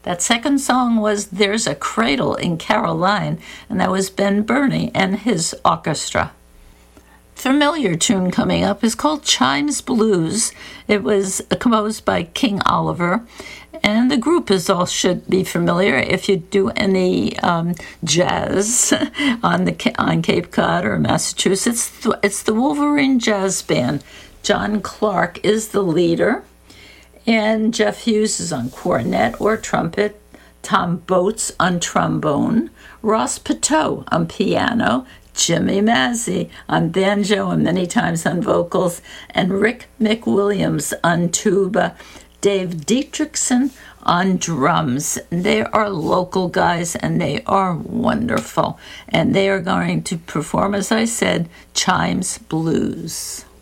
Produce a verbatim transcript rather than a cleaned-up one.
That second song was There's a Cradle in Caroline, and that was Ben Burney and his orchestra. Familiar tune coming up is called Chimes Blues. It was composed by King Oliver, and the group is all should be familiar if you do any um, jazz on the on Cape Cod or Massachusetts. It's the Wolverine Jazz Band. John Clark is the leader, and Jeff Hughes is on cornet or trumpet. Tom Boats on trombone. Ross Pateau on piano. Jimmy Mazzy on banjo and many times on vocals, and Rick McWilliams on tuba, Dave Dietrichson on drums. They are local guys, and they are wonderful. And they are going to perform, as I said, Chimes Blues.